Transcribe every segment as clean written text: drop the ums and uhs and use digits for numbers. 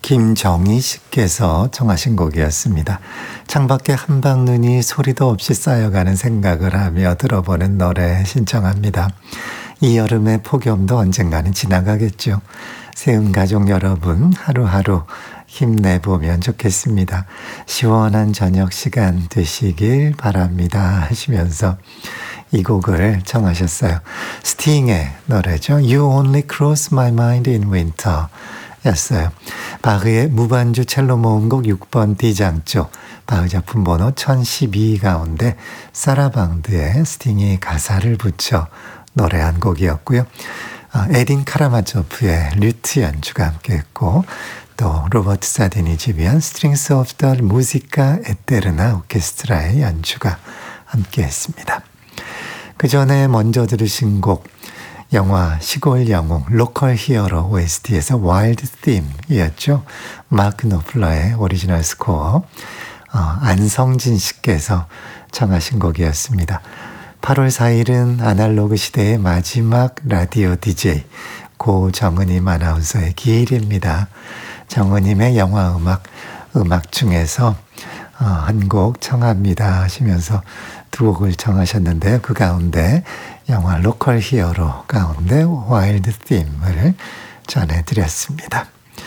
김정희 씨께서 청하신 곡이었습니다. 창밖에 한방눈이 소리도 없이 쌓여가는 생각을 하며 들어보는 노래 신청합니다. 이 여름의 폭염도 언젠가는 지나가겠죠. 세운 가족 여러분 하루하루 힘내보면 좋겠습니다. 시원한 저녁 시간 되시길 바랍니다 하시면서 이 곡을 청하셨어요. 스팅의 노래죠. You Only Cross My Mind in Winter 였어요. 바흐의 무반주 첼로 모음곡 6번 D장조, 바흐 작품 번호 1012 가운데 사라방드의 스팅이 가사를 붙여 노래한 곡이었고요. 에딘 카라마조프의 류트 연주가 함께했고, 또 로버트 사딘이 지휘한 스트링스 오브 더 무지카 에테르나 오케스트라의 연주가 함께했습니다. 그 전에 먼저 들으신 곡, 영화 시골 영웅 로컬 히어로 OST에서 와일드 팀이었죠. 마크 노플러의 오리지널 스코어, 안성진 씨께서 청하신 곡이었습니다. 8월 4일은 아날로그 시대의 마지막 라디오 DJ 고정은임 아나운서의 기일입니다. 정은임의 영화 음악 중에서 한 곡 청합니다 하시면서 두 곡을 청하셨는데요. 그 가운데 영화 로컬 히어로 가운데 와일드 팀을 전해드렸습니다.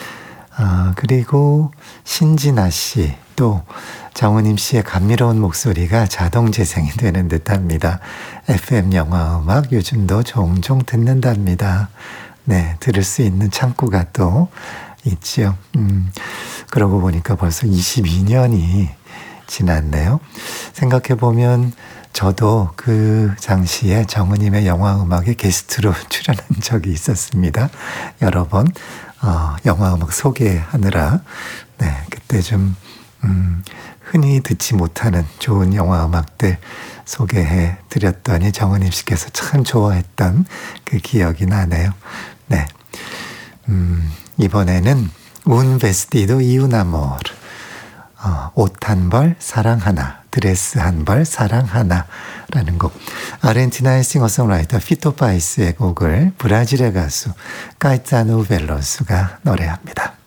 그리고 신진아 씨, 또 정은임 씨의 감미로운 목소리가 자동 재생이 되는 듯합니다. FM 영화 음악 요즘도 종종 듣는답니다. 네, 들을 수 있는 창구가 또 있죠. 그러고 보니까 벌써 22년이 지났네요. 생각해보면 저도 그 당시에 정은임의 영화 음악에 게스트로 출연한 적이 있었습니다. 여러 번 영화 음악 소개하느라 그때 좀 흔히 듣지 못하는 좋은 영화 음악들 소개해 드렸더니 정은임 씨께서 참 좋아했던 그 기억이 나네요. 네, 이번에는 운 베스티도 이유나모르, 옷 한 벌 사랑 하나, 드레스 한 벌 사랑 하나 라는 곡, 아르헨티나의 싱어송라이터 피토 파이스의 곡을 브라질의 가수 카이타노 벨로스가 노래합니다.